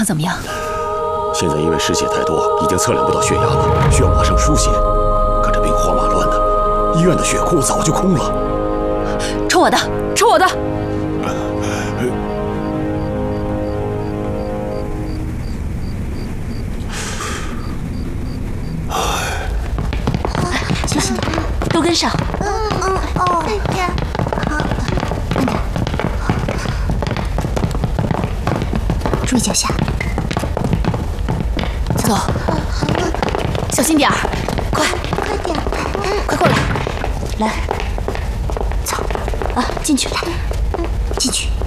怎么样？ 现在因为失血太多，已经测量不到血压了，需要马上输血。可这兵荒马乱的，医院的血库早就空了。 抽我的，抽我的！小心点，都跟上。 再见。好，慢点，注意脚下。 走，小心点儿，快点， 快过来， 来，走，进去，来，进去。